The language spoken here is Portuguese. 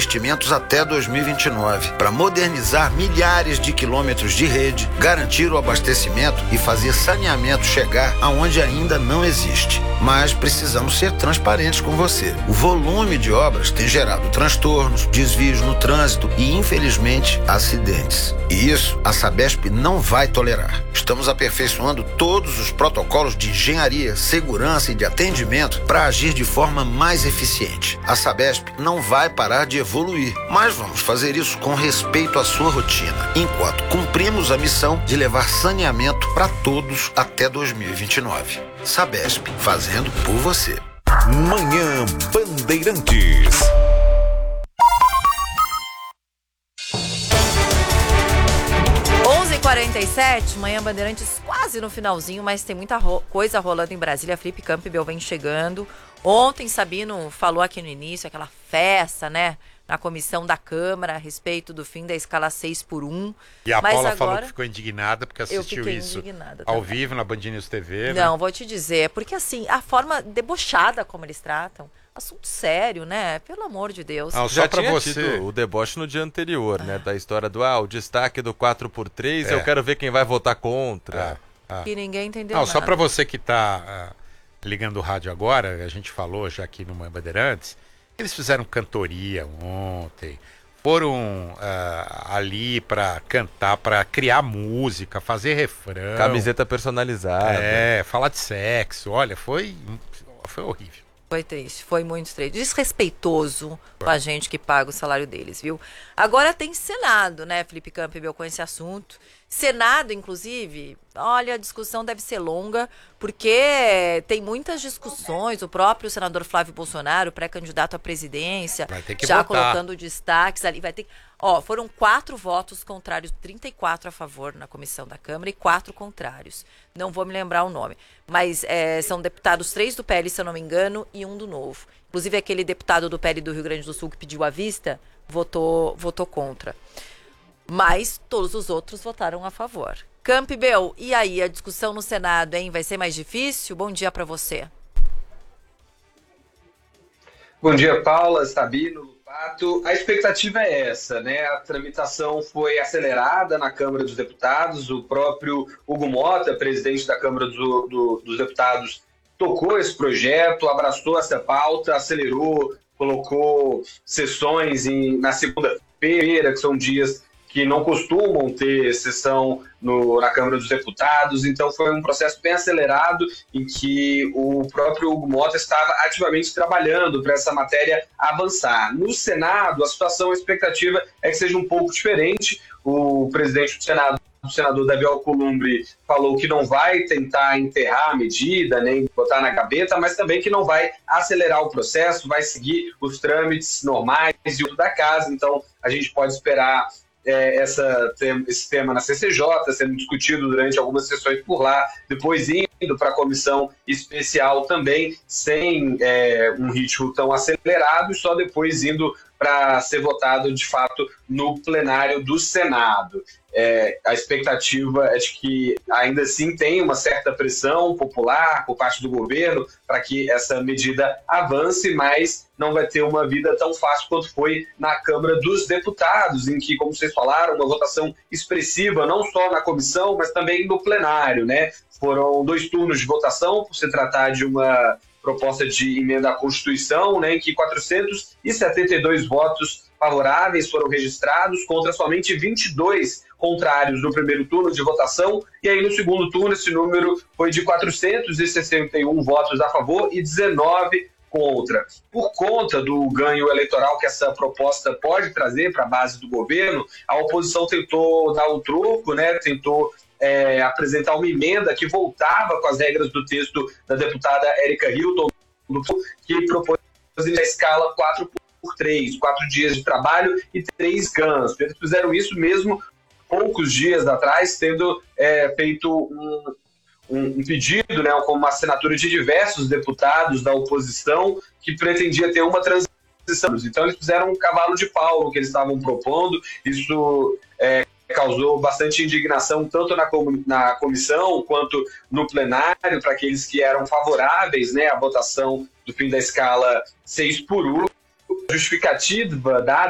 investimentos até 2029 para modernizar milhares de quilômetros de rede, garantir o abastecimento e fazer saneamento chegar aonde ainda não existe. Mas precisamos ser transparentes com você. O volume de obras tem gerado transtornos, desvios no trânsito e, infelizmente, acidentes. E isso a Sabesp não vai tolerar. Estamos aperfeiçoando todos os protocolos de engenharia, segurança e de atendimento para agir de forma mais eficiente. A Sabesp não vai parar de evoluir, mas vamos fazer isso com respeito à sua rotina, enquanto cumprimos a missão de levar saneamento para todos até 2029. Sabesp, fazendo por você. Manhã Bandeirantes. Manhã Bandeirantes quase no finalzinho, mas tem muita coisa rolando em Brasília. Felipe Campbell vem chegando. Ontem, Sabino falou aqui no início, aquela festa, né, na comissão da Câmara a respeito do fim da escala 6x1. E a Paula falou que ficou indignada porque assistiu isso ao também. vivo na Band News TV. Não, né? vou te dizer, porque assim, a forma debochada como eles tratam, assunto sério, né? Pelo amor de Deus. Não, já tinha tido o deboche no dia anterior, né? Da história do, o destaque do 4x3, eu quero ver quem vai votar contra. E ninguém entendeu nada. Só para você que está ligando o rádio agora, a gente falou já aqui no Manhã Bandeirantes, eles fizeram cantoria ontem, foram ali para cantar, para criar música, fazer refrão. Camiseta personalizada. Falar de sexo, olha, foi horrível. Foi triste, foi muito triste. Desrespeitoso com a gente que paga o salário deles, viu? Agora tem Senado, né, Felipe Campbell, com esse assunto. Senado, inclusive, olha, a discussão deve ser longa, porque tem muitas discussões. O próprio senador Flávio Bolsonaro, pré-candidato à presidência, já colocando destaques ali. Vai ter. Foram 4 votos contrários, 34 a favor na comissão da Câmara e 4 contrários. Não vou me lembrar o nome. Mas são deputados 3 do PL, se eu não me engano, e 1 do Novo. Inclusive, aquele deputado do PL do Rio Grande do Sul que pediu a vista, votou contra. Mas todos os outros votaram a favor. Campbell, e aí, a discussão no Senado, hein? Vai ser mais difícil? Bom dia para você. Bom dia, Paula, Sabino, Lupato. A expectativa é essa, né? A tramitação foi acelerada na Câmara dos Deputados. O próprio Hugo Mota, presidente da Câmara dos Deputados, tocou esse projeto, abraçou essa pauta, acelerou, colocou sessões na segunda-feira, que são dias que não costumam ter sessão na Câmara dos Deputados, então foi um processo bem acelerado em que o próprio Hugo Mota estava ativamente trabalhando para essa matéria avançar. No Senado, a situação, a expectativa é que seja um pouco diferente. O presidente do Senado, o senador Davi Alcolumbre, falou que não vai tentar enterrar a medida, nem botar na gaveta, mas também que não vai acelerar o processo, vai seguir os trâmites normais e da casa, então a gente pode esperar esse tema na CCJ, sendo discutido durante algumas sessões por lá, depois indo para a comissão especial também, sem um ritmo tão acelerado, e só depois indo para ser votado de fato no plenário do Senado. A expectativa é de que ainda assim tenha uma certa pressão popular por parte do governo para que essa medida avance, mas não vai ter uma vida tão fácil quanto foi na Câmara dos Deputados, em que, como vocês falaram, uma votação expressiva, não só na comissão, mas também no plenário, né? Foram 2 turnos de votação, por se tratar de uma proposta de emenda à Constituição, né, em que 472 votos favoráveis foram registrados contra somente 22 contrários no primeiro turno de votação, e aí no segundo turno esse número foi de 461 votos a favor e 19 contra. Por conta do ganho eleitoral que essa proposta pode trazer para a base do governo, a oposição tentou dar o troco, né, tentou apresentar uma emenda que voltava com as regras do texto da deputada Érica Hilton, que propôs a escala 4x3, 4 dias de trabalho e 3 ganhos. Eles fizeram isso mesmo poucos dias atrás, tendo feito um pedido, né, com uma assinatura de diversos deputados da oposição que pretendia ter uma transição. Então eles fizeram um cavalo de pau no que eles estavam propondo. Isso causou bastante indignação tanto na comissão quanto no plenário para aqueles que eram favoráveis, né, à votação do fim da escala 6x1. A justificativa dada